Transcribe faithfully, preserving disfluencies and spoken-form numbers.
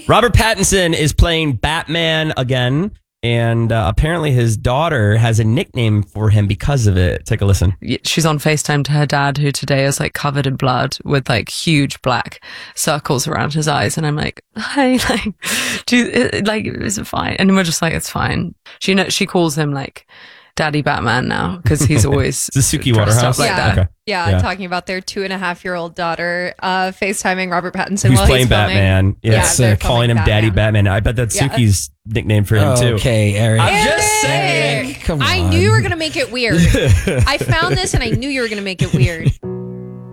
Robert Pattinson is playing Batman again. And uh, apparently his daughter has a nickname for him because of it. Take a listen. She's on FaceTime to her dad, who today is like covered in blood with like huge black circles around his eyes. And I'm like, hi, like, do you, like, is it fine? And we're just like, it's fine. She knows, she calls him like Daddy Batman now because he's always the Suki Waterhouse. Like yeah. that. Okay. Yeah, Yeah. talking about their two and a half year old daughter uh, FaceTiming Robert Pattinson Who's while playing he's filming. Batman. Yes, they're uh, calling him filming Daddy Batman. I bet that's Yeah. Suki's nickname for him too. Okay, Eric. I'm just saying. Come I on. knew you were going to make it weird. I found this and I knew you were going to make it weird.